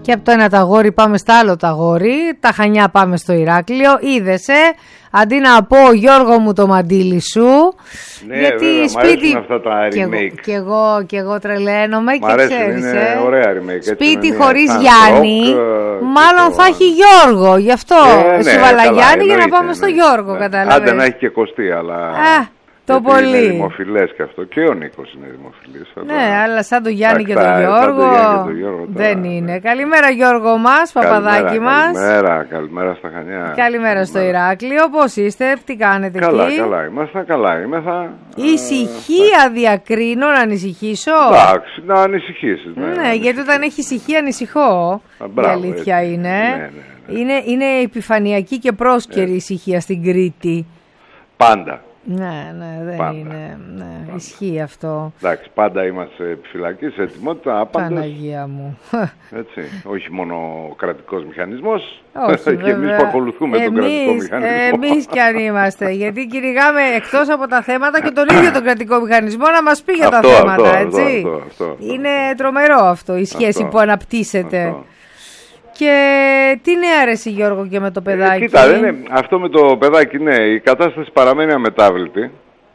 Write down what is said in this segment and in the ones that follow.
Και από το ένα ταγόρι πάμε στο άλλο ταγόρι, τα Χανιά πάμε στο Ηράκλειο. Είδες, αντί να πω Γιώργο μου το μαντίλι σου, ναι, γιατί βέβαια, σπίτι. Αυτά τα remake. Και εγώ τρελαίνομαι μ' και αρέσουν, ξέρεις. Είναι ωραία remake. Σπίτι χωρίς Γιάννη, μάλλον θα έχει Γιώργο. Γι' αυτό σου βάλα Γιάννη για να πάμε στο Γιώργο, κατάλαβες. Άντε να έχει και Κωστή, αλλά. Το πολύ. Είναι δημοφιλές και αυτό. Και ο Νίκος είναι δημοφιλής. Ναι, αλλά σαν τον Γιάννη και τον Γιώργο δεν είναι. Καλημέρα Γιώργο μας, παπαδάκι μας. Καλημέρα στα Χανιά. Καλημέρα στο Ηράκλειο. Πώς είστε, τι κάνετε εκεί? Καλά είμαστε, καλά είμαι. Ησυχία διακρίνω, να ανησυχήσω. Εντάξει, να ανησυχήσεις. Ναι, γιατί όταν έχει ησυχία ανησυχώ. Η αλήθεια είναι. Είναι επιφανειακή και πρόσκαιρη ησυχία στην Κρήτη. Πάντα. Ναι, δεν πάντα. Είναι. Ναι, ισχύει αυτό. Εντάξει, πάντα είμαστε επιφυλακοί σε ετοιμότητα. Άπαντος. Παναγία μου. Έτσι, όχι μόνο ο κρατικός μηχανισμός. Όχι, και εμείς που ακολουθούμε τον κρατικό μηχανισμό. Εμείς κι αν είμαστε. Γιατί κηρυγάμε εκτός από τα θέματα και τον ίδιο τον κρατικό μηχανισμό να μας πει για τα θέματα. Έτσι. Αυτό. Είναι τρομερό αυτό, η σχέση που αναπτύσσεται. Και τι νέα αρέσει Γιώργο και με το παιδάκι? Κοίτα, αυτό με το παιδάκι, ναι, η κατάσταση παραμένει αμετάβλητη.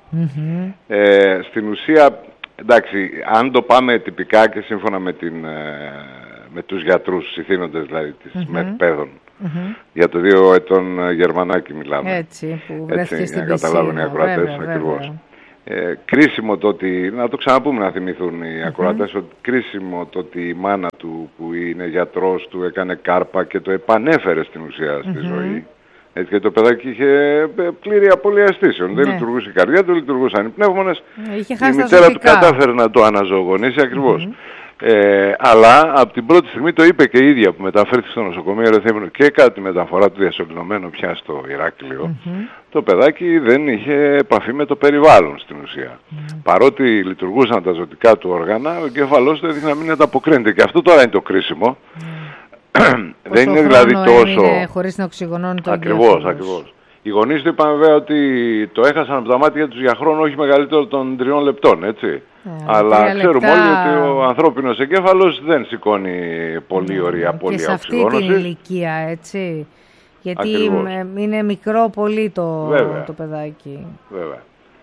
Στην ουσία, εντάξει, αν το πάμε τυπικά και σύμφωνα με τους γιατρούς, ηθήνοντες δηλαδή της ΜΕΘΠαίδων, για το 2 ετών Γερμανάκι μιλάμε. Έτσι, που βρέθηκε στην για να καταλάβουν οι ακροατές ακριβώς. Κρίσιμο το ότι, να το ξαναπούμε να θυμηθούν οι ακροατές, ότι κρίσιμο το ότι η μάνα του που είναι γιατρός του έκανε κάρπα και το επανέφερε στην ουσία στη ζωή. Έτσι, και το παιδάκι είχε πλήρη απώλεια αισθήσεων. Δεν λειτουργούσε η καρδιά του, δεν λειτουργούσαν οι πνεύμονες. Η μητέρα του κατάφερε να το αναζωογονήσει ακριβώς. Αλλά από την πρώτη στιγμή το είπε και η ίδια που μεταφέρθηκε στο νοσοκομείο Ερεθύμνου και κατά τη μεταφορά του διασωληνωμένου πια στο Ηράκλειο, το παιδάκι δεν είχε επαφή με το περιβάλλον στην ουσία. Παρότι λειτουργούσαν τα ζωτικά του όργανα, ο εγκέφαλός του έδειχνε να μην ανταποκρίνεται. Και αυτό τώρα είναι το κρίσιμο. Δεν είναι δηλαδή τόσο. Χωρίς να οξυγονώνει το εγκέφαλο. Ακριβώς. Οι γονείς του είπαν βέβαια ότι το έχασαν από τα μάτια τους για χρόνο όχι μεγαλύτερο των 3 λεπτών, έτσι. Αλλά ξέρουμε όλοι ότι ο ανθρώπινος εγκέφαλος δεν σηκώνει πολύ ωραία πολύ οξυγόνωση. Και σε αυτή την ηλικία, έτσι. Γιατί είναι μικρό πολύ το παιδάκι. Βέβαια.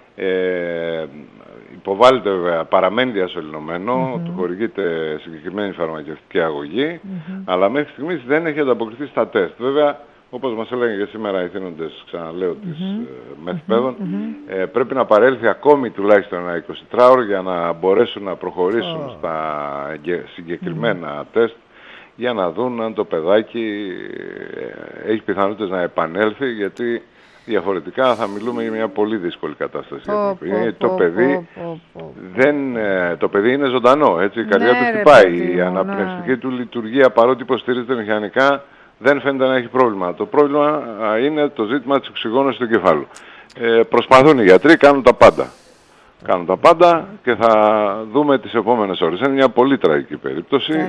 Υποβάλλεται βέβαια, παραμένει διασωληνωμένο, του χορηγείται συγκεκριμένη φαρμακευτική αγωγή, αλλά μέχρι στιγμής δεν έχει ανταποκριθεί στα τεστ. Βέβαια, όπως μας έλεγαν και σήμερα οι ηθήνοντες, ξαναλέω, της ΜΕΘΠαίδων, πρέπει να παρέλθει ακόμη τουλάχιστον ένα 24ωρο για να μπορέσουν να προχωρήσουν στα συγκεκριμένα τεστ για να δουν αν το παιδάκι έχει πιθανότητες να επανέλθει, γιατί διαφορετικά θα μιλούμε για μια πολύ δύσκολη κατάσταση. Το παιδί είναι ζωντανό, έτσι, η καρδιά του χτυπάει, η αναπνευστική του λειτουργία, παρότι υποστηρίζεται μηχανικά, δεν φαίνεται να έχει πρόβλημα. Το πρόβλημα είναι το ζήτημα της οξυγόνωσης του εγκεφάλου. Προσπαθούν οι γιατροί, κάνουν τα πάντα. Κάνουν τα πάντα και θα δούμε τις επόμενες ώρες. Είναι μια πολύ τραγική περίπτωση.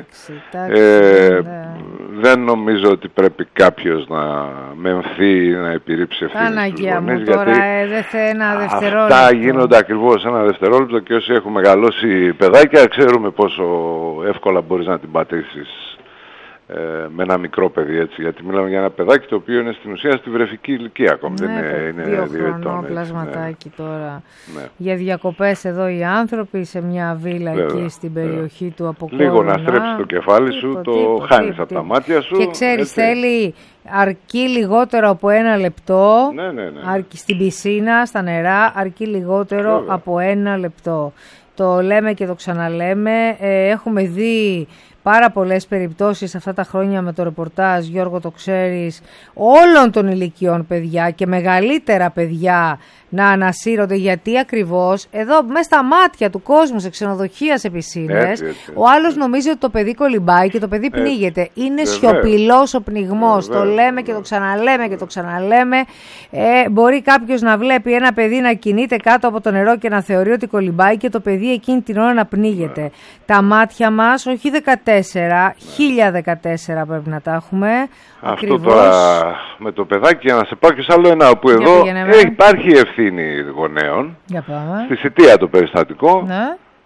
Δεν νομίζω ότι πρέπει κάποιος να μεμφθεί ή να επιρρύψει ευθύνη στους γονείς, γιατί ένα δευτερόλεπτο. Αυτά γίνονται ακριβώς ένα δευτερόλεπτο και όσοι έχουν μεγαλώσει παιδάκια ξέρουμε πόσο εύκολα μπορείς να την πατήσεις με ένα μικρό παιδί, έτσι, γιατί μιλάμε για ένα παιδάκι το οποίο είναι στην ουσία στη βρεφική ηλικία ακόμη, δεν είναι 2 ετών. Πλασματάκι τώρα. Για διακοπές εδώ οι άνθρωποι σε μια βίλα εκεί στην περιοχή του Αποκόρουνα. Λίγο να στρέψεις το κεφάλι σου, το χάνεις από τα μάτια σου. Και ξέρεις, θέλει αρκεί λιγότερο από 1 λεπτό, αρκεί στην πισίνα, στα νερά, αρκεί λιγότερο από 1 λεπτό. Το λέμε και το ξαναλέμε, έχουμε δει πάρα πολλές περιπτώσεις αυτά τα χρόνια με το ρεπορτάζ, Γιώργο το ξέρεις, όλων των ηλικιών παιδιά και μεγαλύτερα παιδιά να ανασύρονται, γιατί ακριβώς εδώ μέσα στα μάτια του κόσμου, σε ξενοδοχεία, σε πισίνες, ο άλλος νομίζει ότι το παιδί κολυμπάει και το παιδί πνίγεται. Είναι σιωπηλός ο πνιγμός, το λέμε και το ξαναλέμε και το ξαναλέμε. Μπορεί κάποιος να βλέπει ένα παιδί να κινείται κάτω από το νερό και να θεωρεί ότι κολυμπάει και το παιδί εκείνη την ώρα να πνίγεται. Τα μάτια μας, όχι 14, 1014 πρέπει να τα έχουμε. Αυτό ακριβώς. Τώρα με το παιδάκι, για να σε πάω και σε άλλο ένα, όπου εδώ υπάρχει ευθύνη γονέων. Στη Σιτία το περιστατικό.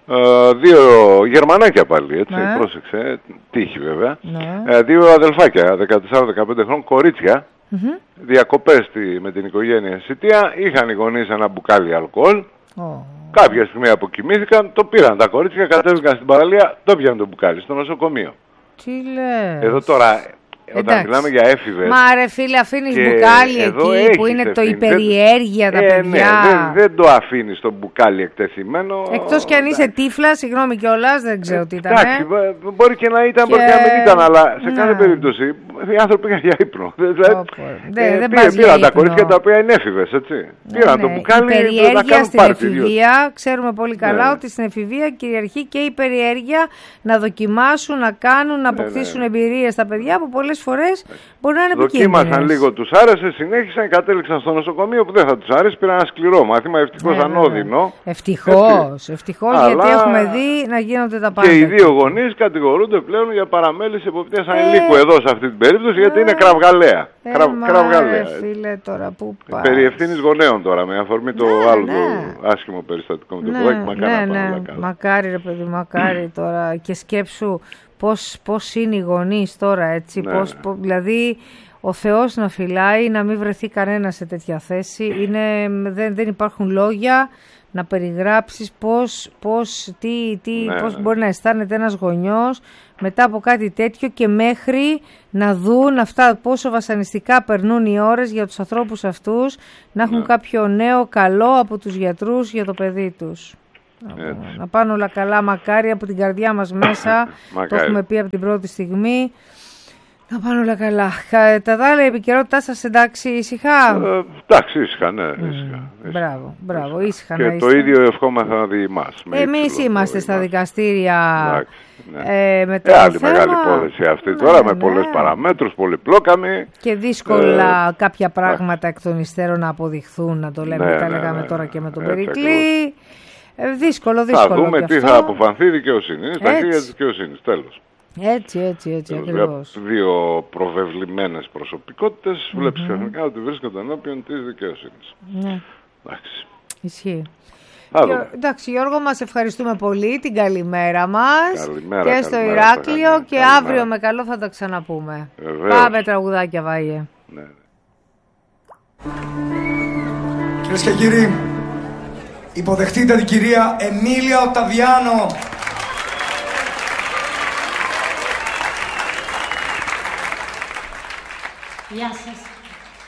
2 Γερμανάκια πάλι, έτσι, πρόσεξε, τύχη βέβαια. 2 αδελφάκια, 14-15 χρόνων, κορίτσια, διακοπές με την οικογένεια Σιτία, είχαν οι γονείς ένα μπουκάλι αλκοόλ, κάποια στιγμή αποκοιμήθηκαν, το πήραν τα κορίτσια, κατέβηκαν στην παραλία, το πιάνουν το μπουκάλι στο νοσοκομείο. Τι λες? Εδώ τώρα... Όταν μιλάμε για έφηβες... Μα ρε φίλε, αφήνεις μπουκάλι εκεί που είναι το υπεριέργεια τα παιδιά. Ναι, δεν το αφήνεις το μπουκάλι εκτεθειμένο. Εκτός κι αν είσαι τύφλα, συγγνώμη κιόλας, δεν ξέρω τι ήταν. Εντάξει, μπορεί και να ήταν, μπορεί και να μην ήταν, αλλά σε κάθε περίπτωση οι άνθρωποι πήγαν για ύπνο. Πήραν τα κορίτσια τα οποία είναι έφηβες, έτσι. Πήραν το μπουκάλι να κάνουν πάρτι. Στην εφηβεία, ξέρουμε πολύ καλά ότι στην εφηβεία κυριαρχεί και η περιέργεια να δοκιμάσουν, να κάνουν, να αποκτήσουν εμπειρίες στα παιδιά που πολλές φορές μπορεί να είναι επικίνδυνες. Δοκίμασαν λίγο, τους άρεσε, συνέχισαν, κατέληξαν στο νοσοκομείο που δεν θα τους άρεσε, πήραν ένα σκληρό μάθημα, ευτυχώς ανώδυνο. Ευτυχώς, γιατί έχουμε δει να γίνονται τα πάντα. Και οι 2 γονείς κατηγορούνται πλέον για παραμέληση εποπτείας ανηλίκου εδώ σε αυτή την περίπτωση, γιατί είναι κραυγαλαία. Κραυγαλαία. Φίλε, τώρα πού πας. Περί ευθύνης γονέων τώρα, με αφορμή το άλλο το άσχημο περιστατικό με το παιδάκι. Μακάρι ρε παιδί, μακάρι τώρα. Και σκέψου πώς είναι οι γονείς τώρα, έτσι, δηλαδή ο Θεός να φυλάει, να μην βρεθεί κανένα σε τέτοια θέση. Δεν υπάρχουν λόγια να περιγράψεις πώς μπορεί να αισθάνεται ένας γονιός μετά από κάτι τέτοιο και μέχρι να δουν αυτά πόσο βασανιστικά περνούν οι ώρες για τους ανθρώπους αυτούς, να έχουν κάποιο νέο καλό από τους γιατρούς για το παιδί τους. Να πάνε όλα καλά, μακάρι, από την καρδιά μας μέσα. Το έχουμε πει από την πρώτη στιγμή. Να πάνε όλα καλά. Τα άλλα, η επικαιρότητά σας εντάξει, ήσυχα? Εντάξει, ήσυχα, ναι. Μπράβο, ήσυχα. Και το ίδιο ευχόμαστε δει εμάς. Εμείς είμαστε στα δικαστήρια. Άλλη μεγάλη υπόθεση αυτή τώρα, με πολλές παραμέτρους, πολυπλόκαμοι. Και δύσκολα κάποια πράγματα εκ των υστέρων να αποδειχθούν, να το λέμε, τα λέγαμε τώρα και με τον Περικλή. Δύσκολο. Θα δούμε τι θα αποφανθεί η δικαιοσύνη. Είναι στα χέρια της δικαιοσύνης, τέλος. Έτσι, ακριβώς. 2 προβεβλημένες προσωπικότητες, βλέπεις ξαφνικά ότι βρίσκονται ενώπιον της δικαιοσύνης. Ναι. Εντάξει. Ισχύει. Εντάξει, Γιώργο, μας ευχαριστούμε πολύ. Την καλημέρα μας. Και στο Ηράκλειο. Και αύριο με καλό θα τα ξαναπούμε. Πάμε τραγουδάκια, Βάιε. Ναι. Κυρίες και κύριοι, υποδεχτείτε την κυρία Εμίλια Οταβιάνο. Γεια σας.